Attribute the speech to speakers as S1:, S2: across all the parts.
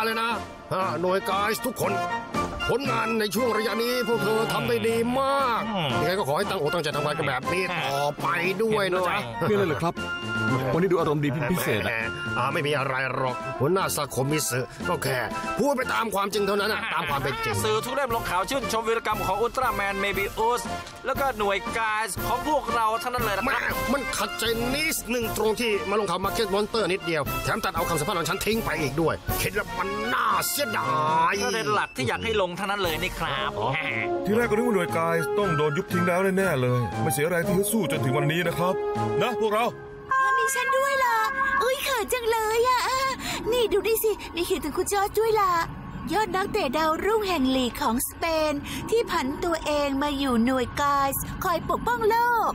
S1: เลยนะหน่วยกายทุกคนผลงานในช่วงระยะนี้พวกเธอทำได้ดีมากยังไงก็ขอให้ตั้งอกตั้งใจทำงานกันแบบนี้ต่อไปด้วยนะจ๊ะ
S2: มีอะไรเหรอครับวันนี้ดูอารมณ์ดีพิเศษ
S1: ไม่มีอะไรหรอกหัวหน้าซาโคมิสึก็แค่พูดไปตามความจริงเท่านั้นนะตามความเป็นจริง
S3: สื่อทุกเล่มลงข่าวชื่นชมวีรกรรมของอุลตร้าแมนเมบิอุสแล้วก็หน่วยกายของพวกเราเท่านั้นเลยนะครับ
S1: มันขัดใจนิดหนึ่งตรงที่มาลงข่าวมาร์เก็ตมอนเตอร์นิดเดียวแถมตัดเอาคำสัมภาษณ์ของฉันทิ้งไปอีกด้วยคิดแล้วมันน่าเสียดาย
S3: ประเด็นหลักที่อยากให้ลงเท่านั้นเลยนี่ครับ
S4: ทีแรกก็นึกว่าหน่วยกายต้องโดนยุบทิ้งแล้วแน่ๆเลยไม่เสียแรงที่สู้จนถึงวันนี้นะครับนะพวกเรา
S5: มีฉันด้วยล่ะอุ้ยเขินจังเลยอ่ะนี่ดูดิสิมีเขียนถึงคุณจอร์จด้วยล่ะยอดนักเตะดาวรุ่งแห่งลีกของสเปนที่ผันตัวเองมาอยู่หน่วยกายคอยปกป้องโลก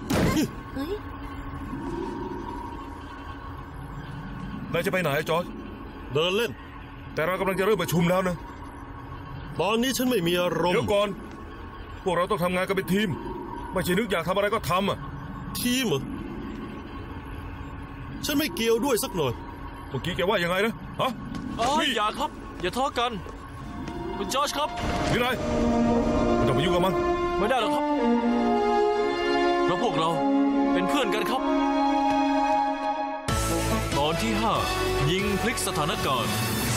S4: นายจะไปไหนจอร์จ
S6: เดินเล่น
S4: แต่เรากำลังจะเริ่มประชุมแล้วนะ
S6: ตอนนี้ฉันไม่มีอารมณ์
S4: เดี๋ยวก่อนพวกเราต้องทำงานกันเป็นทีมไม่ใช่นึกอยากทำอะไรก็ทำ
S6: ทีมเหรอฉันไม่เกี่ยวด้วยสักหน่อย
S4: เมื่อกี้แกว่ายังไงนะฮะ
S3: อย่าครับอย่าทะเลาะกันคุณจอร์จครับ
S4: ยังไงไม่ต้องไปยุ่งกับมัน
S3: ไม่ได้หรอกครับเพราะพวกเราเป็นเพื่อนกันครับตอนที่5ยิงพลิกสถานการณ์